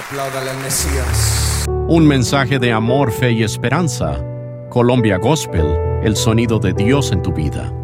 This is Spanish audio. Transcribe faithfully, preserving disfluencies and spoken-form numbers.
Apláudale al Mesías. Un mensaje de amor, fe y esperanza. Colombia Gospel, el sonido de Dios en tu vida.